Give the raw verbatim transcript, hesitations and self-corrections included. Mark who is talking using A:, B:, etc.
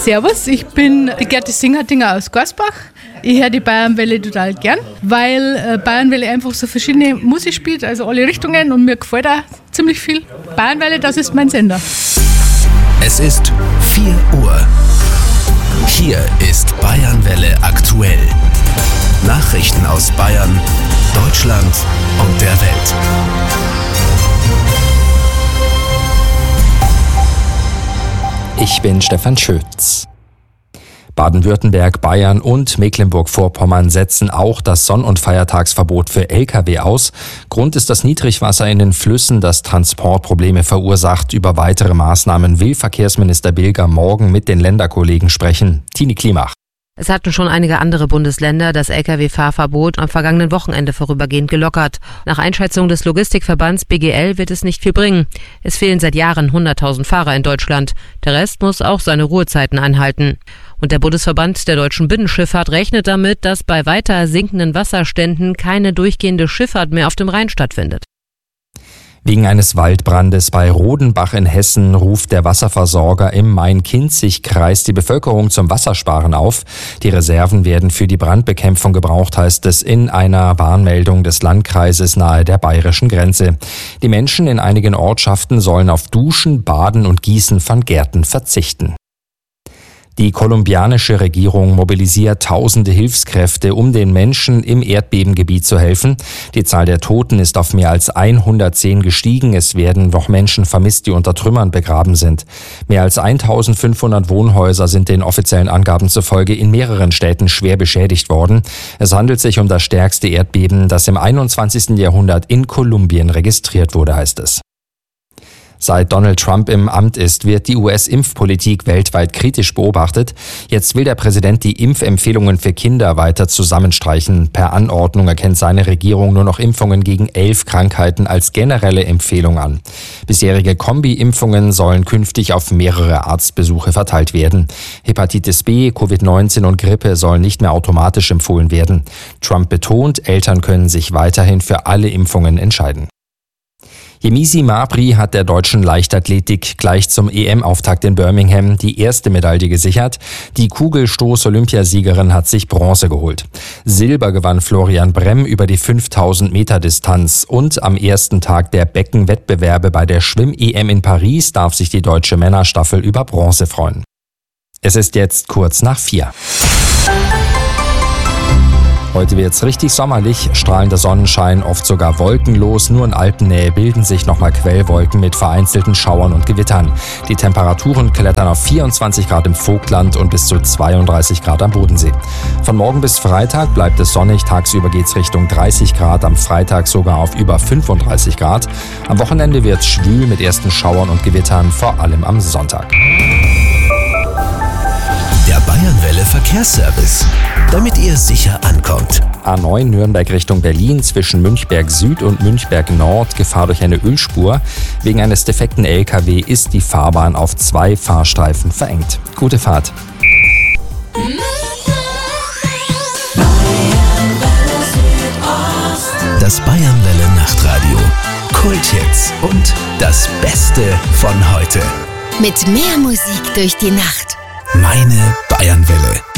A: Servus, ich bin die Gerti Singertinger aus Gorsbach. Ich höre die Bayernwelle total gern, weil äh, Bayernwelle einfach so verschiedene Musik spielt, also alle Richtungen, und mir gefällt auch ziemlich viel. Bayernwelle, das ist mein Sender.
B: Es ist vier Uhr. Hier ist Bayernwelle aktuell. Nachrichten aus Bayern, Deutschland und der Welt.
C: Ich bin Stefan Schütz. Baden-Württemberg, Bayern und Mecklenburg-Vorpommern setzen auch das Sonn- und Feiertagsverbot für L K W aus. Grund ist das Niedrigwasser in den Flüssen, das Transportprobleme verursacht. Über weitere Maßnahmen will Verkehrsminister Bilger morgen mit den Länderkollegen sprechen. Tini Klimach.
D: Es hatten schon einige andere Bundesländer das L K W-Fahrverbot am vergangenen Wochenende vorübergehend gelockert. Nach Einschätzung des Logistikverbands B G L wird es nicht viel bringen. Es fehlen seit Jahren hunderttausend Fahrer in Deutschland. Der Rest muss auch seine Ruhezeiten einhalten. Und der Bundesverband der deutschen Binnenschifffahrt rechnet damit, dass bei weiter sinkenden Wasserständen keine durchgehende Schifffahrt mehr auf dem Rhein stattfindet.
C: Wegen eines Waldbrandes bei Rodenbach in Hessen ruft der Wasserversorger im Main-Kinzig-Kreis die Bevölkerung zum Wassersparen auf. Die Reserven werden für die Brandbekämpfung gebraucht, heißt es in einer Warnmeldung des Landkreises nahe der bayerischen Grenze. Die Menschen in einigen Ortschaften sollen auf Duschen, Baden und Gießen von Gärten verzichten. Die kolumbianische Regierung mobilisiert tausende Hilfskräfte, um den Menschen im Erdbebengebiet zu helfen. Die Zahl der Toten ist auf mehr als hundertzehn gestiegen. Es werden noch Menschen vermisst, die unter Trümmern begraben sind. Mehr als eintausendfünfhundert Wohnhäuser sind den offiziellen Angaben zufolge in mehreren Städten schwer beschädigt worden. Es handelt sich um das stärkste Erdbeben, das im einundzwanzigsten Jahrhundert in Kolumbien registriert wurde, heißt es. Seit Donald Trump im Amt ist, wird die U S-Impfpolitik weltweit kritisch beobachtet. Jetzt will der Präsident die Impfempfehlungen für Kinder weiter zusammenstreichen. Per Anordnung erkennt seine Regierung nur noch Impfungen gegen elf Krankheiten als generelle Empfehlung an. Bisherige Kombi-Impfungen sollen künftig auf mehrere Arztbesuche verteilt werden. Hepatitis B, Covid neunzehn und Grippe sollen nicht mehr automatisch empfohlen werden. Trump betont, Eltern können sich weiterhin für alle Impfungen entscheiden. Yemisi Mabry hat der deutschen Leichtathletik gleich zum E M-Auftakt in Birmingham die erste Medaille gesichert. Die Kugelstoß-Olympiasiegerin hat sich Bronze geholt. Silber gewann Florian Bremm über die fünftausend Meter Distanz. Und am ersten Tag der Beckenwettbewerbe bei der Schwimm-E M in Paris darf sich die deutsche Männerstaffel über Bronze freuen. Es ist jetzt kurz nach vier. Heute wird's richtig sommerlich, strahlender Sonnenschein, oft sogar wolkenlos. Nur in Alpennähe bilden sich nochmal Quellwolken mit vereinzelten Schauern und Gewittern. Die Temperaturen klettern auf vierundzwanzig Grad im Vogtland und bis zu zweiunddreißig Grad am Bodensee. Von morgen bis Freitag bleibt es sonnig, tagsüber geht's Richtung dreißig Grad, am Freitag sogar auf über fünfunddreißig Grad. Am Wochenende wird's schwül mit ersten Schauern und Gewittern, vor allem am Sonntag.
B: Der Bayernwelle Verkehrsservice, damit ihr sicher ankommt.
C: A neun Nürnberg Richtung Berlin zwischen Münchberg Süd und Münchberg Nord, Gefahr durch eine Ölspur. Wegen eines defekten L K W ist die Fahrbahn auf zwei Fahrstreifen verengt. Gute Fahrt.
B: Das Bayernwelle Nachtradio. Kulthits und das Beste von heute.
E: Mit mehr Musik durch die Nacht.
B: Meine Bayernwelle.